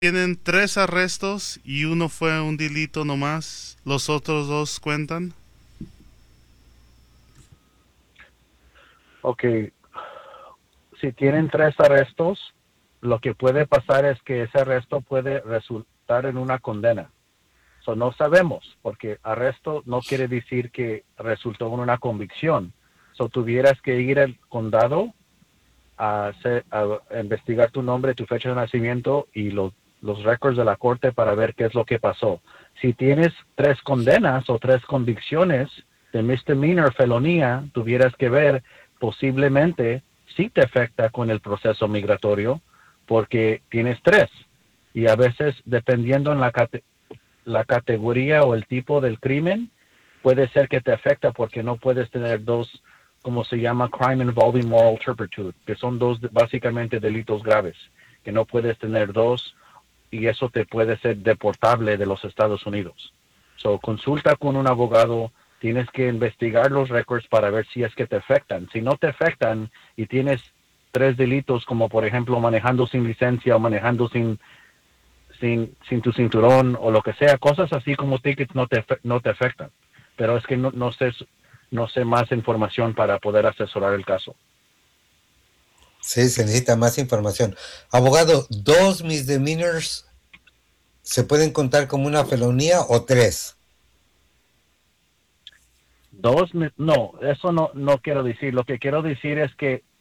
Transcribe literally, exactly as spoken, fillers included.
Tienen tres arrestos y uno fue un delito nomás. ¿Los otros dos cuentan? Ok, si tienen tres arrestos, lo que puede pasar es que ese arresto puede resultar en una condena. So, no sabemos, porque arresto no quiere decir que resultó en una convicción. So, tuvieras que ir al condado a, hacer, a investigar tu nombre, tu fecha de nacimiento y los, los récords de la corte para ver qué es lo que pasó. Si tienes tres condenas o tres convicciones de misdemeanor, felonía, tuvieras que ver posiblemente si te afecta con el proceso migratorio porque tienes tres. Y a veces, dependiendo en la, cate la categoría o el tipo del crimen, puede ser que te afecta porque no puedes tener dos, como se llama, crime involving moral turpitude, que son dos básicamente delitos graves, que no puedes tener dos y eso te puede ser deportable de los Estados Unidos. So, consulta con un abogado, tienes que investigar los récords para ver si es que te afectan. Si no te afectan y tienes tres delitos como por ejemplo manejando sin licencia o manejando sin sin, sin tu cinturón o lo que sea, cosas así como tickets no te, no te afectan. Pero es que no, no, sé, no sé más información para poder asesorar el caso. Sí, se necesita más información. Abogado, ¿dos misdemeanors se pueden contar como una felonía o tres? Dos, no, eso no, no quiero decir. Lo que quiero decir es que